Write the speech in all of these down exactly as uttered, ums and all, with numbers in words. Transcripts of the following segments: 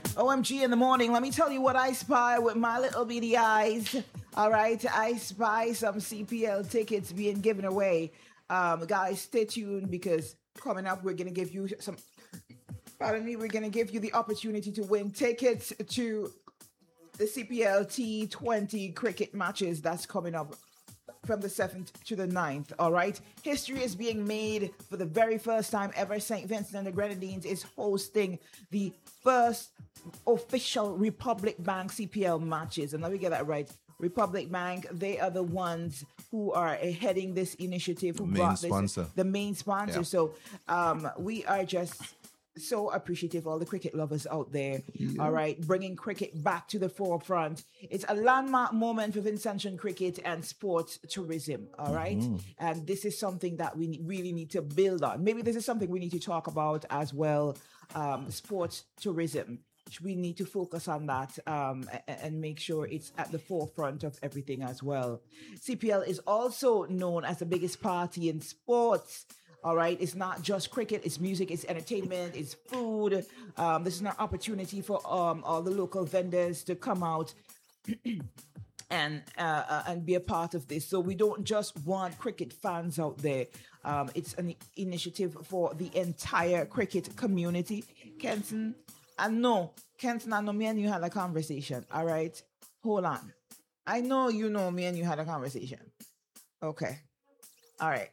O M G in the morning. Let me tell you what I spy with my little beady eyes. All right, I spy some C P L tickets being given away. Um, guys, stay tuned because coming up, we're gonna give you some. Pardon me, we're gonna give you the opportunity to win tickets to the C P L T twenty cricket matches that's coming up from the seventh to the ninth, all right? History is being made for the very first time ever. Saint Vincent and the Grenadines is hosting the first official Republic Bank C P L matches. And let me get that right. Republic Bank, they are the ones who are heading this initiative, who main brought sponsor. this, the main sponsor. Yeah. So um, we are just so appreciative, all the cricket lovers out there, Yeah. all right, bringing cricket back to the forefront. It's a landmark moment for Vincentian cricket and sports tourism, all right? Mm-hmm. And this is something that we ne- really need to build on. Maybe this is something we need to talk about as well, um, sports tourism. We need to focus on that um, a- and make sure it's at the forefront of everything as well. C P L is also known as the biggest party in sports. All right, it's not just cricket, it's music, it's entertainment, it's food. Um, this is an opportunity for um, all the local vendors to come out and uh, uh, and be a part of this. So we don't just want cricket fans out there. Um, it's an initiative for the entire cricket community. Kenton, I know, Kenton, I know me and you had a conversation. All right, hold on. I know you know me and you had a conversation. Okay. All right.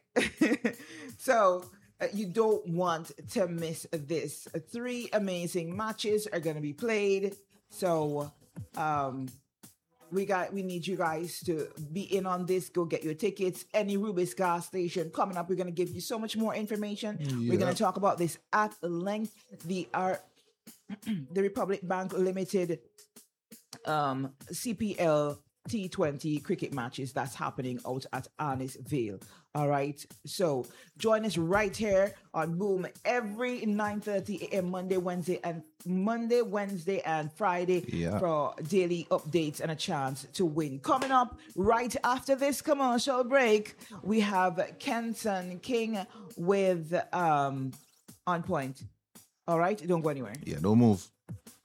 so uh, you don't want to miss this. Three amazing matches are going to be played. So um, we got we need you guys to be in on this. Go get your tickets. Any Rubis gas station coming up. We're going to give you so much more information. Yeah. We're going to talk about this at length. The our the Republic Bank Limited um, C P L T twenty cricket matches that's happening out at Arnis Vale. All right. So join us right here on Boom every nine thirty a.m. Monday, Wednesday, and Monday, Wednesday, and Friday Yeah. for daily updates and a chance to win. Coming up right after this commercial break, we have Kenton King with um On Point. All right. Don't go anywhere. Yeah, don't move.